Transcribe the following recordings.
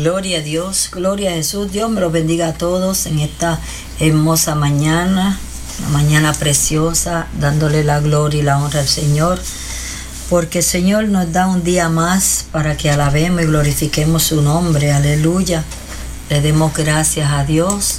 Gloria a Dios, gloria a Jesús. Dios me los bendiga a todos en esta hermosa mañana, una mañana preciosa, dándole la gloria y la honra al Señor, porque el Señor nos da un día más para que alabemos y glorifiquemos su nombre. Aleluya. Le demos gracias a Dios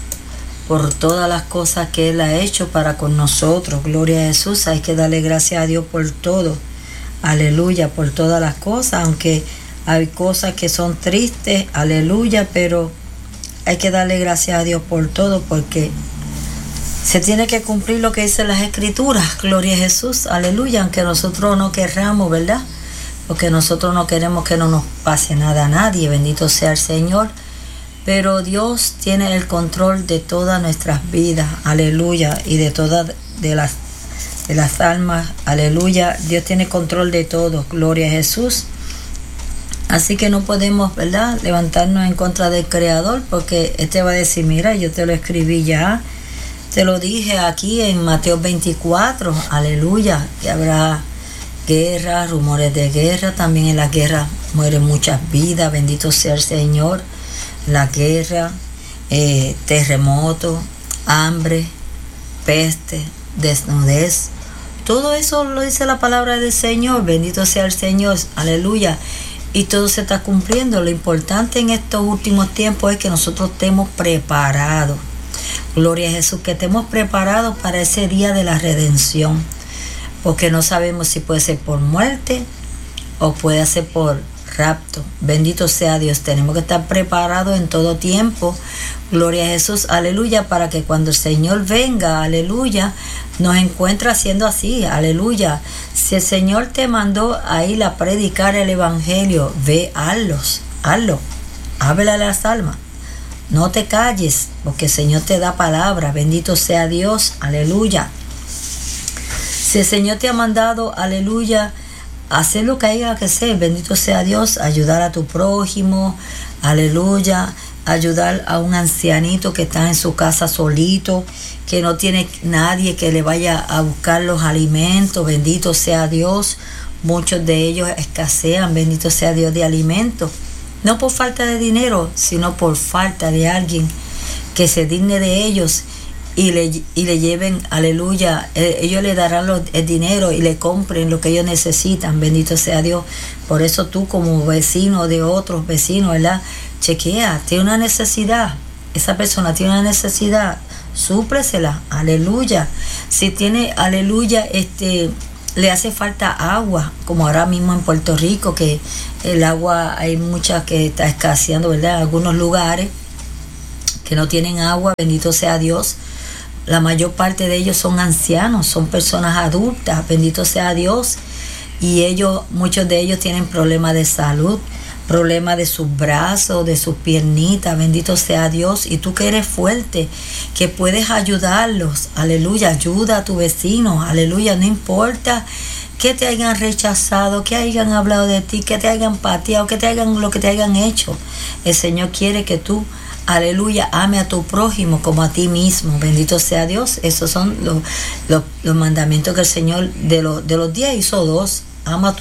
por todas las cosas que Él ha hecho para con nosotros. Gloria a Jesús. Hay que darle gracias a Dios por todo. Aleluya, por todas las cosas, aunque hay cosas que son tristes, aleluya, pero hay que darle gracias a Dios por todo, porque se tiene que cumplir lo que dicen las Escrituras. Gloria a Jesús, aleluya, aunque nosotros no querramos, ¿verdad? Porque nosotros no queremos que no nos pase nada a nadie, bendito sea el Señor, pero Dios tiene el control de todas nuestras vidas, aleluya, y de todas de las almas, aleluya. Dios tiene control de todo, gloria a Jesús. Así que no podemos, ¿verdad?, levantarnos en contra del Creador, porque Él va a decir, mira, yo te lo escribí ya, te lo dije aquí en Mateo 24, aleluya, que habrá guerra, rumores de guerra, también en la guerra mueren muchas vidas, bendito sea el Señor. La guerra, terremoto, hambre, peste, desnudez, todo eso lo dice la palabra del Señor, bendito sea el Señor, aleluya. Y todo se está cumpliendo. Lo importante en estos últimos tiempos es que nosotros estemos preparados. Gloria a Jesús, que estemos preparados para ese día de la redención. Porque no sabemos si puede ser por muerte o puede ser por rapto. Bendito sea Dios. Tenemos que estar preparados en todo tiempo. Gloria a Jesús, aleluya, para que cuando el Señor venga, aleluya, nos encuentre haciendo así, aleluya. Si el Señor te mandó a ir a predicar el Evangelio, ve, hazlo, háblale a las almas. No te calles, porque el Señor te da palabra. Bendito sea Dios, aleluya. Si el Señor te ha mandado, aleluya, hacer lo que haya que hacer, bendito sea Dios, ayudar a tu prójimo, aleluya, ayudar a un ancianito que está en su casa solito, que no tiene nadie que le vaya a buscar los alimentos, bendito sea Dios. Muchos de ellos escasean, bendito sea Dios, de alimentos, no por falta de dinero, sino por falta de alguien que se digne de ellos y le lleven, aleluya, ellos le darán el dinero y le compren lo que ellos necesitan, bendito sea Dios. Por eso tú, como vecino de otros vecinos, ¿verdad?, chequea, tiene una necesidad, esa persona tiene una necesidad, súplesela, aleluya. Si tiene, aleluya, le hace falta agua, como ahora mismo en Puerto Rico, que el agua hay mucha que está escaseando, ¿verdad?, en algunos lugares que no tienen agua, bendito sea Dios. La mayor parte de ellos son ancianos, son personas adultas, bendito sea Dios, y muchos de ellos tienen problemas de salud, problemas de sus brazos, de sus piernitas, bendito sea Dios. Y tú que eres fuerte, que puedes ayudarlos, aleluya, ayuda a tu vecino, aleluya, no importa que te hayan rechazado, que hayan hablado de ti, que te hayan pateado, que te hagan lo que te hayan hecho. El Señor quiere que tú, aleluya, ame a tu prójimo como a ti mismo, bendito sea Dios. Esos son los mandamientos que el Señor de los 10 hizo 2. Ama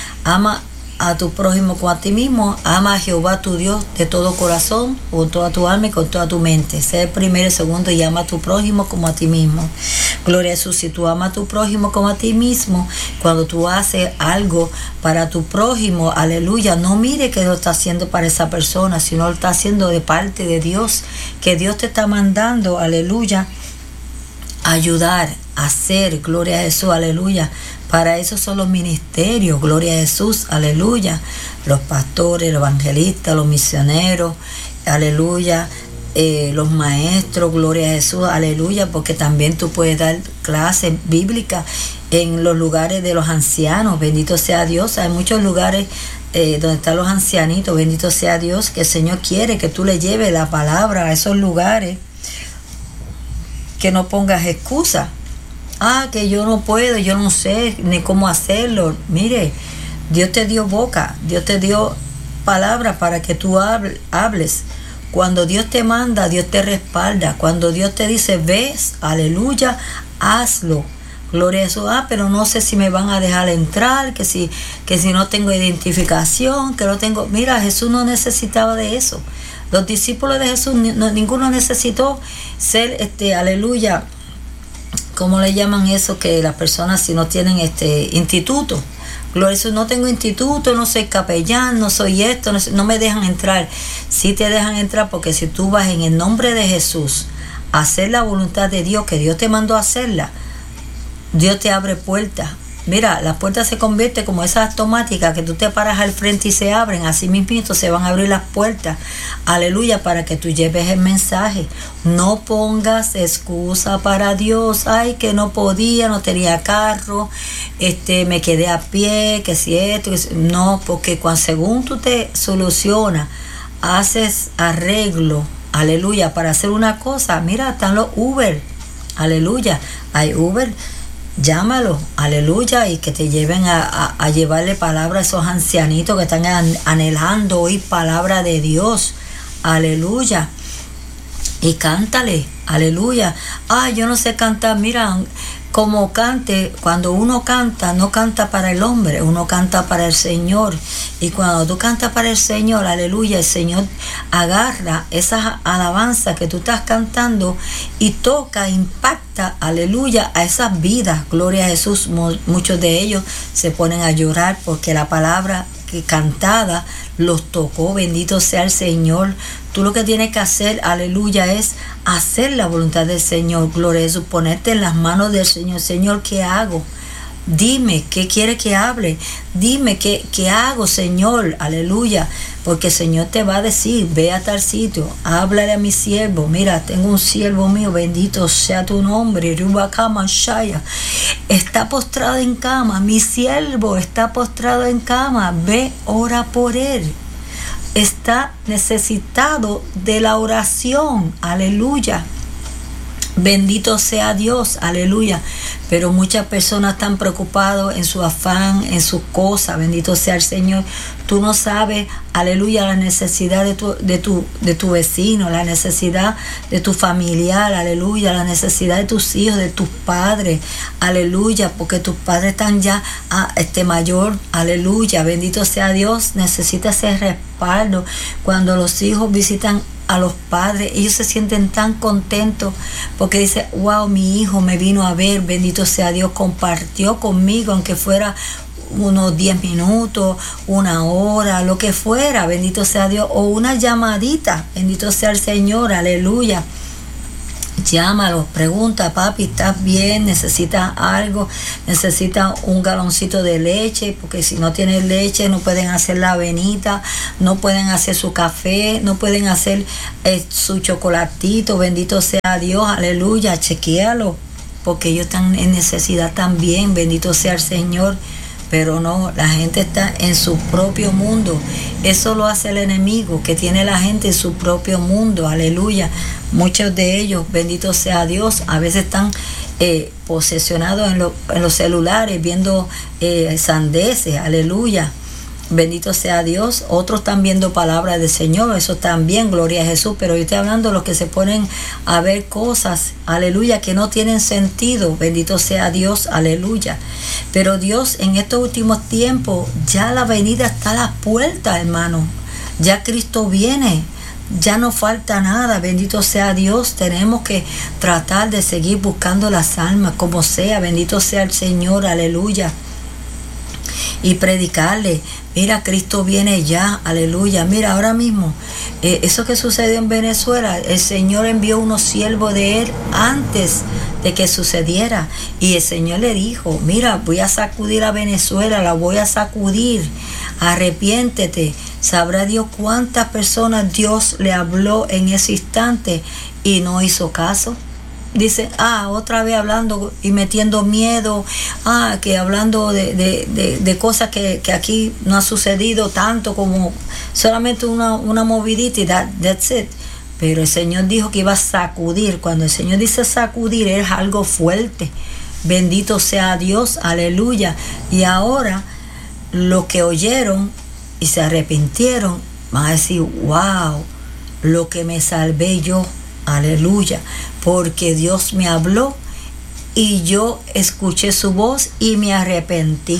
a tu prójimo como a ti mismo, ama a Jehová tu Dios de todo corazón, con toda tu alma y con toda tu mente. Ese es el primero y segundo, y ama a tu prójimo como a ti mismo. Gloria a Jesús. Si tú amas a tu prójimo como a ti mismo, cuando tú haces algo para tu prójimo, aleluya, no mire que lo está haciendo para esa persona, sino lo está haciendo de parte de Dios, que Dios te está mandando, aleluya, ayudar, hacer, gloria a Jesús, aleluya. Para eso son los ministerios, gloria a Jesús, aleluya. Los pastores, los evangelistas, los misioneros, aleluya. Los maestros, gloria a Jesús, aleluya, porque también tú puedes dar clases bíblicas en los lugares de los ancianos, bendito sea Dios. Hay muchos lugares donde están los ancianitos, bendito sea Dios, que el Señor quiere que tú le lleves la palabra a esos lugares, que no pongas excusas. Que yo no puedo, yo no sé ni cómo hacerlo. Mire, Dios te dio boca, Dios te dio palabra para que tú hables. Cuando Dios te manda, Dios te respalda. Cuando Dios te dice, ves, aleluya, hazlo. Gloria a Jesús. Pero no sé si me van a dejar entrar, que si no tengo identificación, que no tengo... Mira, Jesús no necesitaba de eso. Los discípulos de Jesús, ninguno necesitó ser, aleluya, ¿cómo le llaman eso? Que las personas si no tienen instituto. Gloria a Jesús, no tengo instituto, no soy capellán, no soy esto, no me dejan entrar. Sí te dejan entrar, porque si tú vas en el nombre de Jesús a hacer la voluntad de Dios, que Dios te mandó a hacerla, Dios te abre puertas. Mira, las puertas se convierten como esas automáticas que tú te paras al frente y se abren. Así mismito se van a abrir las puertas. Aleluya, para que tú lleves el mensaje. No pongas excusa para Dios. Ay, que no podía, no tenía carro, me quedé a pie, que si esto, que si... No, porque según tú te solucionas, haces arreglo, aleluya, para hacer una cosa. Mira, están los Uber, aleluya, hay Uber. Llámalo, aleluya, y que te lleven a llevarle palabra a esos ancianitos que están anhelando oír palabra de Dios, aleluya, y cántale, aleluya. Yo no sé cantar. Mira, como cante, cuando uno canta, no canta para el hombre, uno canta para el Señor. Y cuando tú cantas para el Señor, aleluya, el Señor agarra esas alabanzas que tú estás cantando y toca, impacta, aleluya, a esas vidas. Gloria a Jesús. Muchos de ellos se ponen a llorar porque la palabra que cantada los tocó. Bendito sea el Señor. Tú lo que tienes que hacer, aleluya, es hacer la voluntad del Señor. Gloria a Jesús, ponerte en las manos del Señor. Señor, ¿qué hago? Dime, ¿qué quiere que hable? Dime, ¿qué hago, Señor? Aleluya. Porque el Señor te va a decir, ve a tal sitio, háblale a mi siervo. Mira, tengo un siervo mío, bendito sea tu nombre. Está postrado en cama, mi siervo está postrado en cama. Ve, ora por él. Está necesitado de la oración. Aleluya. Bendito sea Dios, aleluya. Pero muchas personas están preocupadas en su afán, en sus cosas. Bendito sea el Señor. Tú no sabes, aleluya, la necesidad de tu vecino, la necesidad de tu familiar, aleluya, la necesidad de tus hijos, de tus padres, aleluya, porque tus padres están ya mayor, aleluya. Bendito sea Dios. Necesita ese respaldo. Cuando los hijos visitan a los padres, ellos se sienten tan contentos porque dicen, wow, mi hijo me vino a ver, bendito sea Dios, compartió conmigo, aunque fuera unos 10 minutos, una hora, lo que fuera, bendito sea Dios, o una llamadita, bendito sea el Señor, aleluya. Llámalo, pregunta, papi, ¿estás bien? ¿Necesitas algo? ¿Necesitas un galoncito de leche? Porque si no tienes leche no pueden hacer la avenita, no pueden hacer su café, no pueden hacer su chocolatito, bendito sea Dios, aleluya, chequéalo, porque ellos están en necesidad también, bendito sea el Señor. Pero no, la gente está en su propio mundo. Eso lo hace el enemigo, que tiene la gente en su propio mundo, aleluya. Muchos de ellos, bendito sea Dios, a veces están posesionados en los celulares, viendo sandeces, aleluya. Bendito sea Dios. Otros están viendo palabras del Señor, eso también, gloria a Jesús. Pero yo estoy hablando de los que se ponen a ver cosas, aleluya, que no tienen sentido. Bendito sea Dios, aleluya. Pero Dios, en estos últimos tiempos, ya la venida está a la puerta, hermano. Ya Cristo viene. Ya no falta nada, bendito sea Dios. Tenemos que tratar de seguir buscando las almas, como sea, bendito sea el Señor, aleluya. Y predicarle, mira, Cristo viene ya, aleluya. Mira, ahora mismo, eso que sucedió en Venezuela, el Señor envió unos siervos de Él antes de que sucediera. Y el Señor le dijo, mira, voy a sacudir a Venezuela, la voy a sacudir, arrepiéntete. Sabrá Dios cuántas personas Dios le habló en ese instante y no hizo caso. Dicen, otra vez hablando y metiendo miedo, que hablando de cosas que aquí no ha sucedido tanto, como solamente una movidita y that's it. Pero el Señor dijo que iba a sacudir. Cuando el Señor dice sacudir, es algo fuerte. Bendito sea Dios, aleluya. Y ahora, los que oyeron y se arrepintieron, van a decir, wow, lo que me salvé yo, aleluya, porque Dios me habló y yo escuché su voz y me arrepentí.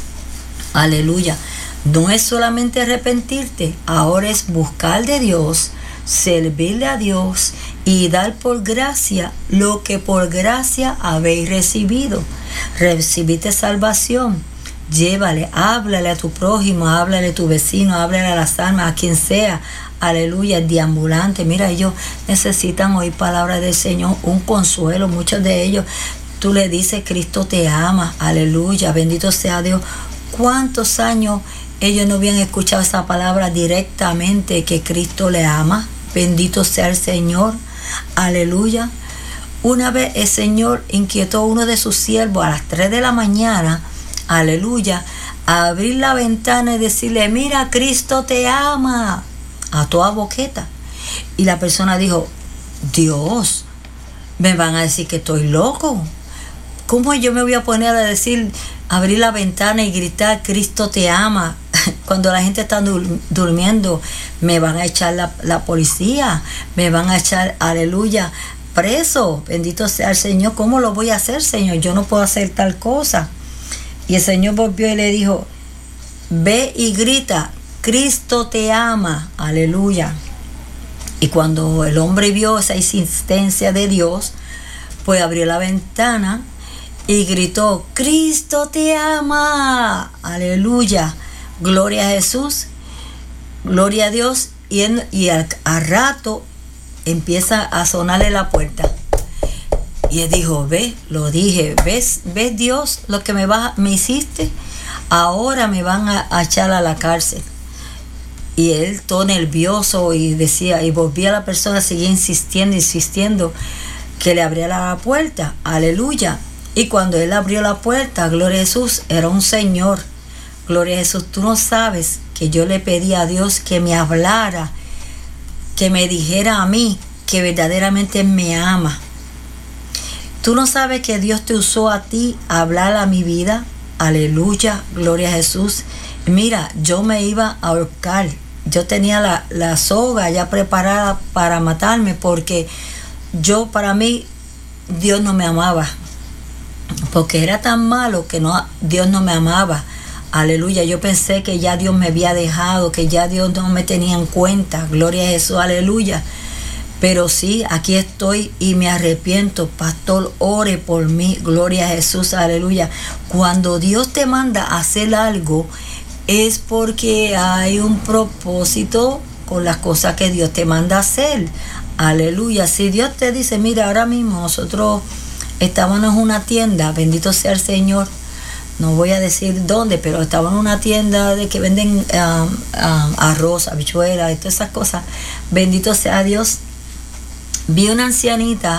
Aleluya. No es solamente arrepentirte, ahora es buscar de Dios, servirle a Dios y dar por gracia lo que por gracia habéis recibido. Recibiste salvación, llévale, háblale a tu prójimo, háblale a tu vecino, háblale a las almas, a quien sea. Aleluya, el deambulante. Mira, ellos necesitan oír palabras del Señor, un consuelo. Muchos de ellos, tú le dices, Cristo te ama. Aleluya, bendito sea Dios. ¿Cuántos años ellos no habían escuchado esa palabra directamente, que Cristo le ama? Bendito sea el Señor. Aleluya. Una vez el Señor inquietó a uno de sus siervos a las 3 de la mañana, aleluya, a abrir la ventana y decirle, mira, Cristo te ama, a toda boqueta. Y la persona dijo, Dios, me van a decir que estoy loco. ¿Cómo yo me voy a poner a decir, abrir la ventana y gritar, Cristo te ama, cuando la gente está durmiendo? Me van a echar la policía, me van a echar, aleluya, preso. Bendito sea el Señor. ¿Cómo lo voy a hacer, Señor? Yo no puedo hacer tal cosa. Y el Señor volvió y le dijo, ve y grita, Cristo te ama, aleluya. Y cuando el hombre vio esa insistencia de Dios, pues abrió la ventana y gritó, Cristo te ama, aleluya, gloria a Jesús, gloria a Dios. Y al rato empieza a sonarle la puerta. Y él dijo, lo dije, ves Dios lo que me hiciste, ahora me van a echar a la cárcel. Y él todo nervioso y decía, y volvía a la persona, seguía insistiendo que le abriera la puerta, aleluya. Y cuando él abrió la puerta, gloria a Jesús, era un señor. Gloria a Jesús. Tú no sabes que yo le pedí a Dios que me hablara, que me dijera a mí que verdaderamente me ama. Tú no sabes que Dios te usó a ti a hablar a mi vida. Aleluya, gloria a Jesús. Mira, yo me iba a ahorcar. Yo tenía la soga ya preparada para matarme, porque para mí, Dios no me amaba. Porque era tan malo que Dios no me amaba. Aleluya, yo pensé que ya Dios me había dejado, que ya Dios no me tenía en cuenta. Gloria a Jesús, aleluya. Pero sí, aquí estoy y me arrepiento. Pastor, ore por mí. Gloria a Jesús, aleluya. Cuando Dios te manda a hacer algo, es porque hay un propósito con las cosas que Dios te manda a hacer. Aleluya. Si Dios te dice, mira, ahora mismo nosotros estábamos en una tienda, bendito sea el Señor, no voy a decir dónde, pero estábamos en una tienda de que venden arroz, habichuelas y todas esas cosas. Bendito sea Dios. Vi una ancianita